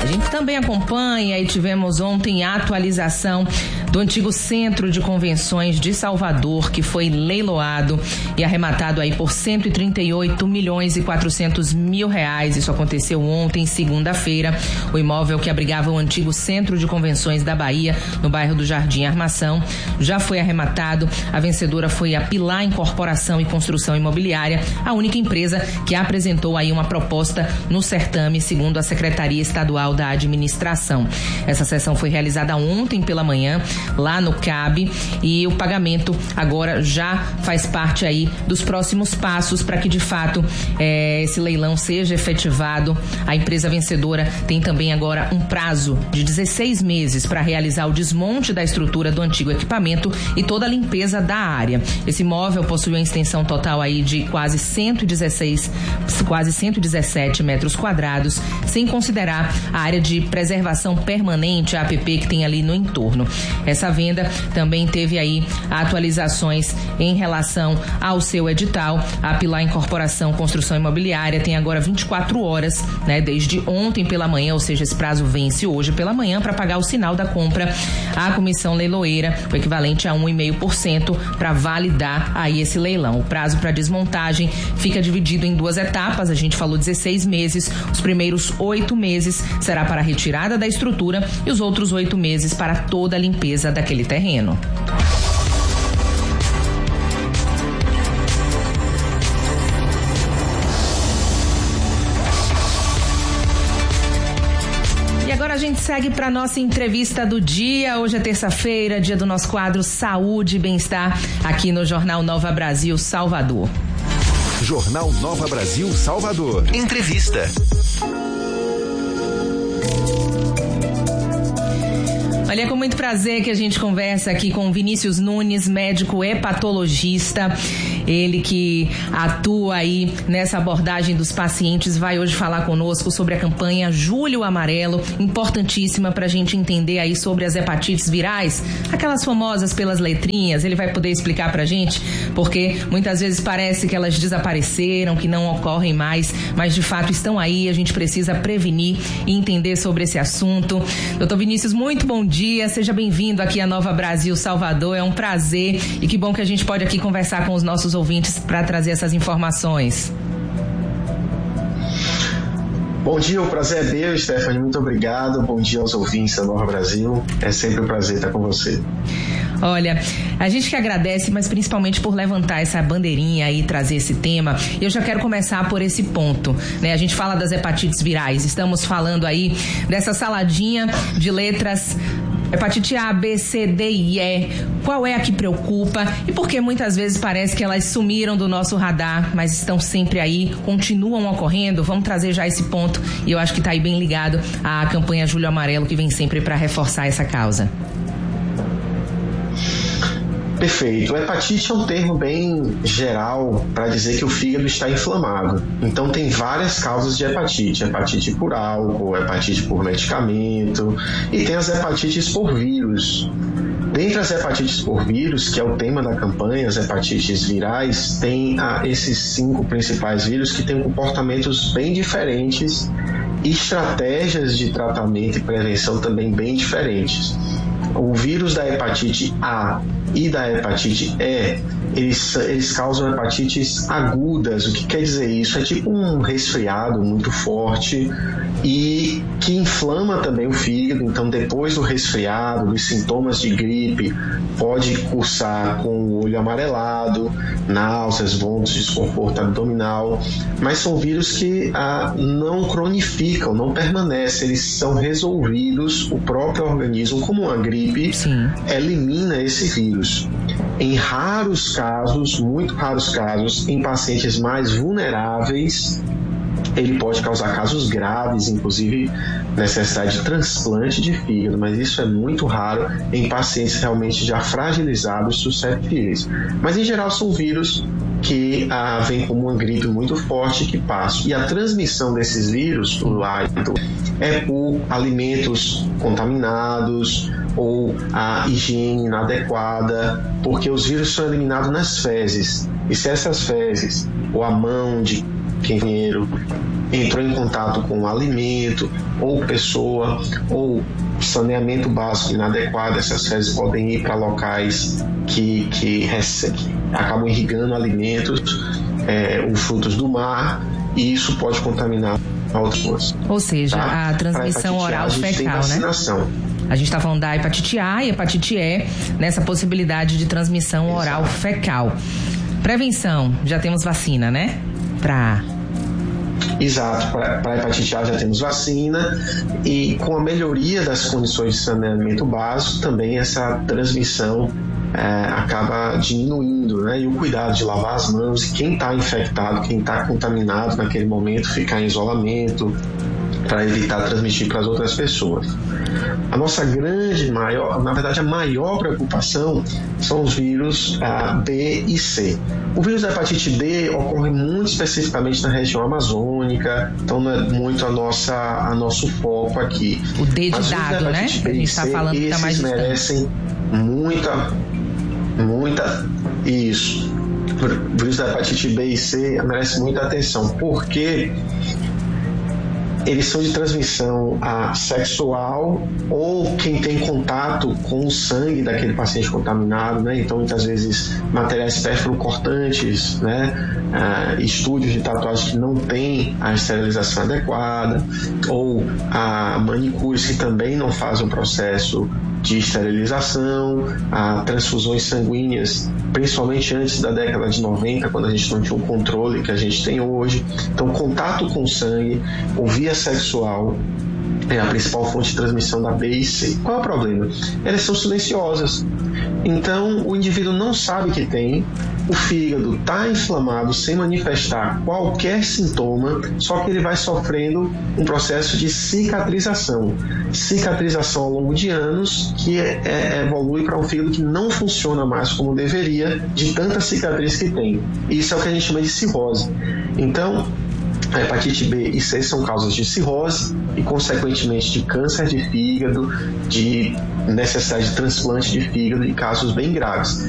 A gente também acompanha e tivemos ontem a atualização do antigo Centro de Convenções de Salvador, que foi leiloado e arrematado aí por R$138.400.000. Isso aconteceu ontem, segunda-feira. O imóvel que abrigava o antigo Centro de Convenções da Bahia, no bairro do Jardim Armação, já foi arrematado. A vencedora foi a Pilar Incorporação e Construção Imobiliária, a única empresa que apresentou aí uma proposta no certame, segundo a Secretaria Estadual da Administração. Essa sessão foi realizada ontem pela manhã, lá no CAB, e o pagamento agora já faz parte aí dos próximos passos para que de fato esse leilão seja efetivado. A empresa vencedora tem também agora um prazo de 16 meses para realizar o desmonte da estrutura do antigo equipamento e toda a limpeza da área. Esse imóvel possui uma extensão total aí de quase 117 metros quadrados, sem considerar a área de preservação permanente, a APP, que tem ali no entorno. Essa venda também teve aí atualizações em relação ao seu edital. A Pilar Incorporação Construção Imobiliária tem agora 24 horas, né, desde ontem pela manhã, ou seja, esse prazo vence hoje pela manhã, para pagar o sinal da compra à comissão leiloeira, o equivalente a 1,5%, para validar aí esse leilão. O prazo para desmontagem fica dividido em 2 etapas. A gente falou 16 meses. Os primeiros 8 meses será para a retirada da estrutura e os outros 8 meses para toda a limpeza daquele terreno. E agora a gente segue para nossa entrevista do dia. Hoje é terça-feira, dia do nosso quadro Saúde e Bem-Estar, aqui no Jornal Nova Brasil Salvador. Jornal Nova Brasil Salvador. Entrevista. Olha, é com muito prazer que a gente conversa aqui com Vinícius Nunes, médico hepatologista. Ele que atua aí nessa abordagem dos pacientes, vai hoje falar conosco sobre a campanha Julho Amarelo, importantíssima para a gente entender aí sobre as hepatites virais, aquelas famosas pelas letrinhas. Ele vai poder explicar para a gente, porque muitas vezes parece que elas desapareceram, que não ocorrem mais, mas de fato estão aí. A gente precisa prevenir e entender sobre esse assunto. Doutor Vinícius, muito bom dia, seja bem-vindo aqui a Nova Brasil Salvador. É um prazer e que bom que a gente pode aqui conversar com os nossos ouvintes para trazer essas informações. Bom dia, o prazer é meu, Stephanie, muito obrigado. Bom dia aos ouvintes da Nova Brasil, é sempre um prazer estar com você. Olha, a gente que agradece, mas principalmente por levantar essa bandeirinha e trazer esse tema. Eu já quero começar por esse ponto, né? A gente fala das hepatites virais, estamos falando aí dessa saladinha de letras: hepatite A, B, C, D e E. Qual é a que preocupa? E por que muitas vezes parece que elas sumiram do nosso radar, mas estão sempre aí, continuam ocorrendo? Vamos trazer já esse ponto, e eu acho que está aí bem ligado à campanha Julho Amarelo, que vem sempre para reforçar essa causa. Perfeito. Hepatite é um termo bem geral para dizer que o fígado está inflamado. Então tem várias causas de hepatite. Hepatite por álcool, hepatite por medicamento e tem as hepatites por vírus. Dentre as hepatites por vírus, que é o tema da campanha, as hepatites virais, tem esses 5 principais vírus que têm comportamentos bem diferentes e estratégias de tratamento e prevenção também bem diferentes. O vírus da hepatite A e da hepatite E, eles causam hepatites agudas. O que quer dizer isso? É tipo um resfriado muito forte e que inflama também o fígado. Então, depois do resfriado, dos sintomas de gripe, pode cursar com o olho amarelado, náuseas, vômitos, desconforto abdominal. Mas são vírus que não cronificam, não permanecem, eles são resolvidos. O próprio organismo, como uma gripe, elimina esse vírus. Em raros casos, muito raros casos, em pacientes mais vulneráveis, ele pode causar casos graves, inclusive necessidade de transplante de fígado, mas isso é muito raro em pacientes realmente já fragilizados, suscetíveis. Mas em geral são vírus que vêm como uma gripe muito forte que passa. E a transmissão desses vírus, o hálito, é por alimentos contaminados ou a higiene inadequada, porque os vírus são eliminados nas fezes. E se essas fezes, ou a mão de quem dinheiro, entrou em contato com o alimento, ou pessoa, ou saneamento básico inadequado. Essas fezes podem ir para locais que acabam irrigando alimentos, ou frutos do mar, e isso pode contaminar outras coisas. Ou seja, tá? A transmissão oral fecal, né? A gente está falando da hepatite A e hepatite E, nessa possibilidade de transmissão oral fecal. Prevenção, já temos vacina, né? Exato, para a hepatite A já temos vacina, e com a melhoria das condições de saneamento básico, também essa transmissão acaba diminuindo, né? E o cuidado de lavar as mãos, e quem está infectado, quem está contaminado naquele momento, ficar em isolamento para evitar transmitir para as outras pessoas. A nossa a maior preocupação são os vírus B e C. O vírus da hepatite B ocorre muito especificamente na região amazônica, então não é muito a nosso foco aqui. O D de dado, né? A gente está falando que está mais distante. Merecem muita. Isso. O vírus da hepatite B e C merece muita atenção, porque eles são de transmissão sexual, ou quem tem contato com o sangue daquele paciente contaminado, né? Então, muitas vezes, materiais pérfuro-cortantes, né? Estúdios de tatuagem que não têm a esterilização adequada, ou manicures que também não fazem o processo de esterilização, transfusões sanguíneas, principalmente antes da década de 90, quando a gente não tinha o controle que a gente tem hoje. Então, contato com sangue ou via sexual é a principal fonte de transmissão da B e C. Qual é o problema? Elas são silenciosas. Então, o indivíduo não sabe que tem, o fígado está inflamado sem manifestar qualquer sintoma, só que ele vai sofrendo um processo de cicatrização ao longo de anos, que evolui para um fígado que não funciona mais como deveria, de tanta cicatriz que tem. Isso é o que a gente chama de cirrose. Então, a hepatite B e C são causas de cirrose e, consequentemente, de câncer de fígado, de necessidade de transplante de fígado, em casos bem graves.